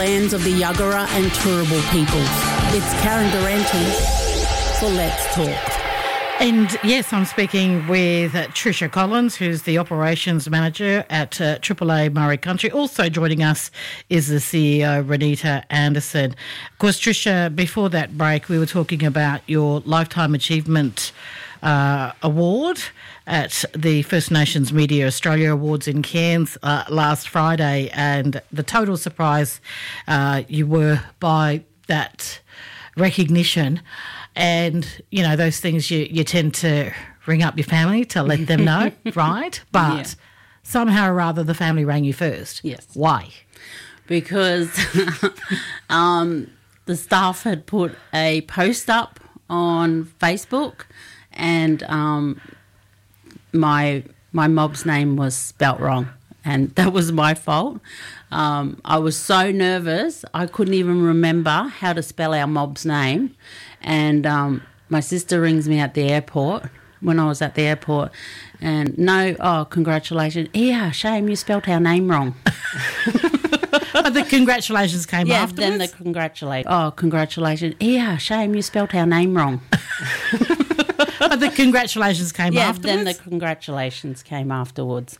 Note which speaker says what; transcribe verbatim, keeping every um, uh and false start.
Speaker 1: Lands of the Yuggera and Turrbal peoples. It's Karen Durante for Let's Talk.
Speaker 2: And yes, I'm speaking with uh, Tricia Collins, who's the Operations Manager at uh, Triple A Murray Country. Also joining us is the C E O, Renita Anderson. Of course, Tricia, before that break, we were talking about your Lifetime Achievement uh, Award at the First Nations Media Australia Awards in Cairns uh, last Friday, and the total surprise uh, you were by that recognition. And, you know, those things you, you tend to ring up your family to let them know, right? But yeah. somehow or other the family rang you first.
Speaker 3: Yes.
Speaker 2: Why?
Speaker 3: Because um, the staff had put a post up on Facebook, and um, my my mob's name was spelt wrong, and that was my fault. Um, I was so nervous I couldn't even remember how to spell our mob's name. And um, my sister rings me at the airport when I was at the airport, and no, oh, congratulations. Yeah, shame you spelt our name wrong.
Speaker 2: But the congratulations came
Speaker 3: yeah,
Speaker 2: afterwards?
Speaker 3: then the congratulations. Oh, congratulations. Yeah, shame you spelt our name wrong.
Speaker 2: But the congratulations came
Speaker 3: yeah,
Speaker 2: afterwards?
Speaker 3: then the congratulations came afterwards.